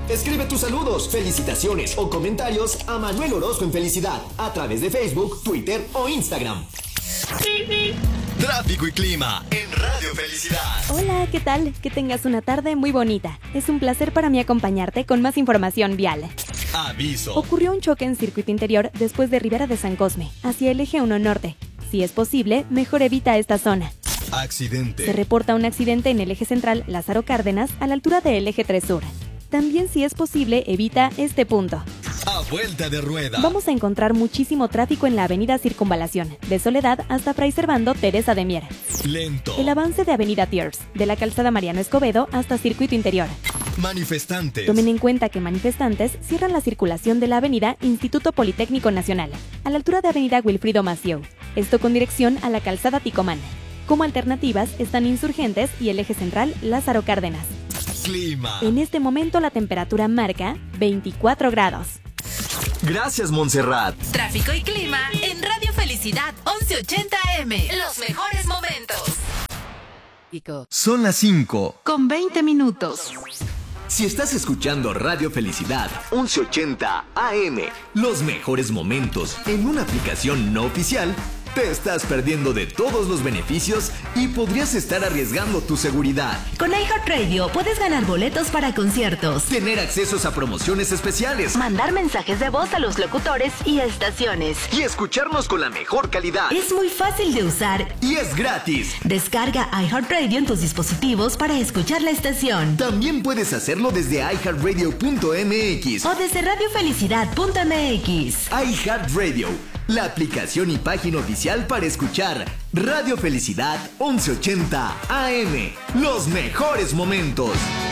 Escribe tus saludos, felicitaciones o comentarios a Manuel Orozco en Felicidad a través de Facebook, Twitter o Instagram. Tráfico y clima en Radio Felicidad. Hola, ¿qué tal? Que tengas una tarde muy bonita. Es un placer para mí acompañarte con más información vial. Aviso. Ocurrió un choque en circuito interior después de Ribera de San Cosme, hacia el eje 1 norte. Si es posible, mejor evita esta zona. Accidente. Se reporta un accidente en el eje central Lázaro Cárdenas a la altura del eje 3 sur. También, si es posible, evita este punto. A vuelta de rueda. Vamos a encontrar muchísimo tráfico en la avenida Circunvalación, de Soledad hasta Fray Servando Teresa de Mier. Lento. El avance de avenida Thiers, de la calzada Mariano Escobedo hasta circuito interior. Manifestantes. Tomen en cuenta que manifestantes cierran la circulación de la avenida Instituto Politécnico Nacional, a la altura de avenida Wilfrido Massieu, esto con dirección a la calzada Ticomán. Como alternativas están Insurgentes y el eje central Lázaro Cárdenas. Clima. En este momento la temperatura marca 24 grados. Gracias, Montserrat. Tráfico y clima en Radio Felicidad 1180 AM. Los mejores momentos. Son las 5 con 20 minutos. Si estás escuchando Radio Felicidad 1180 AM, los mejores momentos en una aplicación no oficial, te estás perdiendo de todos los beneficios y podrías estar arriesgando tu seguridad. Con iHeartRadio puedes ganar boletos para conciertos, Tener accesos a promociones especiales mandar mensajes de voz a los locutores y estaciones. y escucharnos con la mejor calidad. Es muy fácil de usar. Y es gratis. Descarga iHeartRadio en tus dispositivos para escuchar la estación. También puedes hacerlo desde iHeartRadio.mx. O desde radiofelicidad.mx. iHeartRadio, la aplicación y página oficial para escuchar Radio Felicidad 1180 AM. Los mejores momentos.